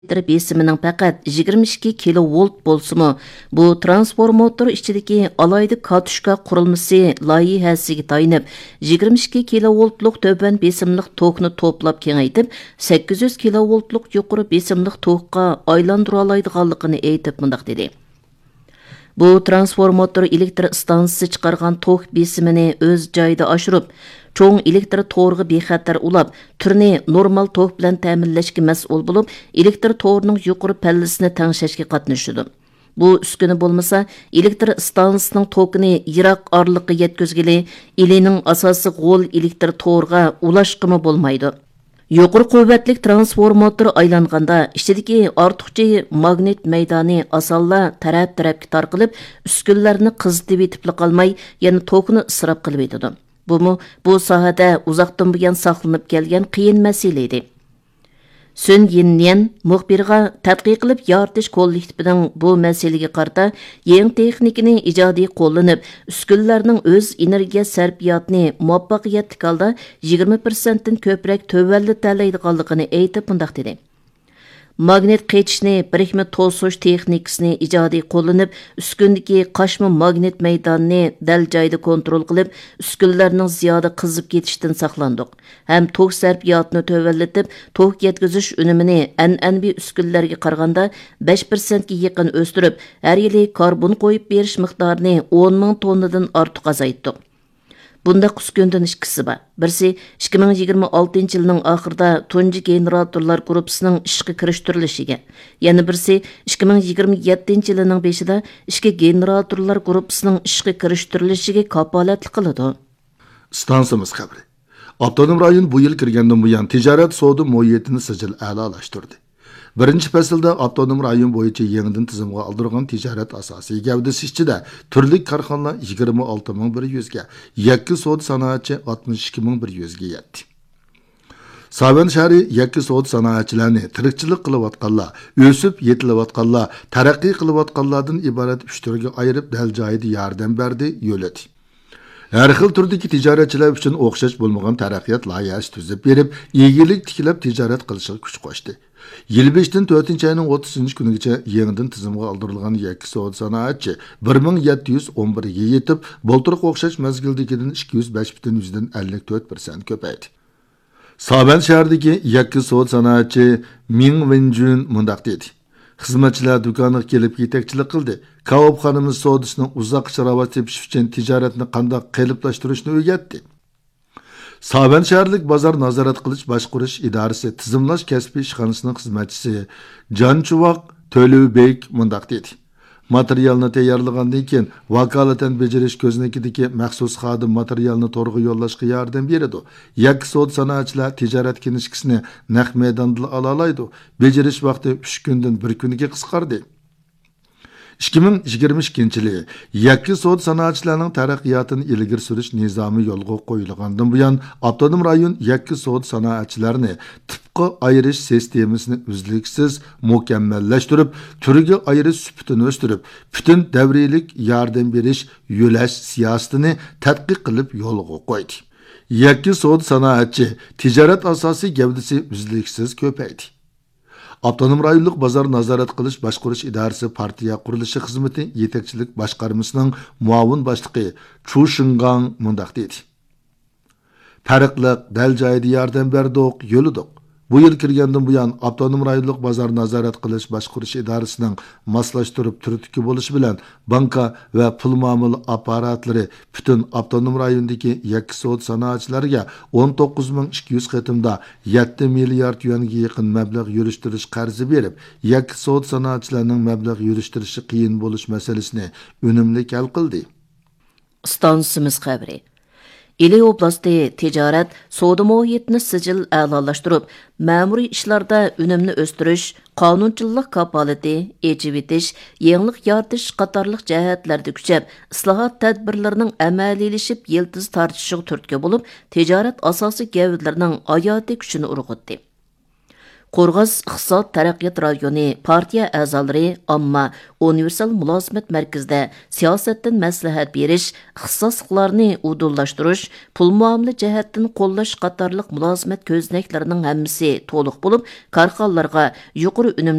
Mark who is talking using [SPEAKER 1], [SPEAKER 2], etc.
[SPEAKER 1] besimining faqat 22 kilovolt bo'lsa-mu, bu transformator ichidagi alayda katushka qurilmasi loyihasiga tayinib, 22 kilovoltlik töbən besimlik tokni to'plab kengaytib, 800 kilovoltlik yuqori besimlik tokqa aylandira oladiganligini aytib mundaq dedi. Bu transformator elektr stansiyasi chiqargan tok besimini o'z joyida oshirib, cho'ng elektr to'rg'i bexatar ulab, turni normal tok bilan ta'minlashga mas'ul bo'lib, elektr to'rining yuqori pallasini tangshashga qatnashdi. Bu uskuni bo'lmasa, elektr stansiyasining tokini yiroq orliqqa yetkazgili, ilining asosiy g'ol elektr to'rg'a ulashqimi bo'lmaydi. Yuqori quvvatlik transformator aylanganda ichidagi ortiqcha magnit maydoni osonla taraf-tarafga tarqalib, uskunlarni qizitib etib qolmay, yana tokni isrof qilib etadi. Bu sohada uzoqdan buyon saqlanib kelgan qiyin masala edi. Sun Yinyan muxbirga tadqiq qilib yoritish kollektivining bu masalaga qarata yangi texnikani ijodiy qo'llanib, uskunlarning o'z energiya sarfiyotini muvaffaqiyatli holda 20% dan ko'proq tövəllətəlaydiganligini aytib bundaq dedi. Magnet qaytishni birikma to'sish texnikasini ijodiy qo'llanib, uskundagi qashma magnet maydonini dal joyda kontrol qilib, uskunlarning ziyoda qizib ketishdan saqlandik. Ham tok sarfiyotini tövəlletib, tok yetkazish unumini an'anaviy uskunlarga qaraganda 5% ga yaqin o'stirib, har yili karbon qo'yib berish miqdorini 10 ming tonnadan ortiq azaytdik. Bundaq uskundan ikkisi bor. Birisi 2026 yilning oxirida tunji generatorlar guruhisining ishga kirishtirishiga, yana birisi 2027 yilning beshida ishga generatorlar guruhisining ishga kirishtirishiga kapolatlik qiladi.
[SPEAKER 2] Stansiyamiz xabari. Avtonom rayon bu yil kirgandan buyon tijorat savdo muhitini sijil a'lolashtirdi. Birinchi faslda avtonom rayon bo'yicha yangidan tizimga oldirilgan tijorat asosiy gavdasi ichida turli korxonalar 26100 ga, yakka savdo sanoatchi 62100 ga yetdi. Savan shahri yakka savdo sanoatchilarni tirikchilik qilayotganlar, o'sib yetilayotganlar, taraqqiy qilayotganlardan iborat 3 turga ayirib dal joyida yordam berdi, yo'ladi. Har xil turdagi tijoratchilar uchun o'xshash bo'lmagan taraqqiyot loyihasi tuzib berib, egilik tiklab tijorat qilishga kuch qo'shdi. Yil 5dan 4-oyning 30-kunigacha yangidan tizimga oldirilgan yakka savdo sanoatchi 1711 ga yetib, bo'ltirq o'xshash mazgildagidan 205,54% ko'paydi. Saban shahridagi yakka savdo sanoatchi Ming Wenjun mundaq dedi. Xizmatchilar do'koniga kelib yetakchilik qildi. Kavobxonamiz savdosining uzoqcha rivoj tepish uchun tijoratni qanday qiliblashtirish o'rgatdi. Saban shaharlik bozor nazorat qilish boshqarish idorasi tizimlash kasbiy ishxonasining xizmatchisi Janchuvoq To'lubek mundaq dedi. Materialni tayyorlagandan keyin vakolatan bajarish ko'znikidagi maxsus xodim materialni to'g'ri yo'llashga yordam beradi. Yakka savdo sanoatchilar tijorat kinishkisini naq maydonda ola oladi. Bajarish vaqti 3 kundan 1 kunga qisqardi. 2022-yili yakka savdo sanoatchilarining taraqqiyotini ilgari surish nizomi yo'lga qo'yilgandan buyon avtonom rayon yakka savdo sanoatchilarini tipqa ayirish sistemasini uzluksiz mukammallashtirib, turiga ayirish sifatini o'stirib, butun davriylik yordam berish yo'lash siyosatini tadqiq qilib yo'lga qo'ydi. Yakka savdo sanoatchi tijorat asosiy gavdasi uzluksiz ko'paydi. Avtonom rayonlik bozor nazorat qilish boshqarish idorasi partiya qurilishi xizmati yetakchilik boshqarmasining muavin boshlig'i Chu Shingang mundaq dedi. Farqliq dal joyida yordam berdik, yo'lidik. Bu yil kirgandan buyon avtonom rayonlik bozor nazorat qilish boshqarish idorasining moslashtirib turtiki bo'lishi bilan banka va pul muomala apparatlari butun avtonom rayondagi yakka savdo sanoatchilariga 19200 qatimda 7 milliard yuanga yaqin mablag' yurishtirish qarzi berib, yakka savdo sanoatchilarining mablag' yurishtirishi qiyin bo'lish masalasini unumli hal qildi.
[SPEAKER 1] Stansiyamiz xabari. Ili oblasti tijorat savdo muhitini sijil a'lolashtirib, ma'muriy ishlarda unumni o'stirish, qonunchilik kapolati, echib etish, yangilik yaratish qatorliq jihatlarda kuchab, islohot tadbirlarining amaliylashib yildiz tortishiga turtki bo'lib, tijorat asosiy gavdalarining hayoti kuchini urg'utdi. Qo'rg'os iqtisod taraqqiyot rayoni partiya a'zolari ammo universal mulozimat markazida siyosatdan maslahat berish, ixtisosliklarni udullashtirish, pul muomala jihatdan qo'llash qatorliq mulozimat ko'znaklarining hammasi to'liq bo'lib, korxonalarga yuqori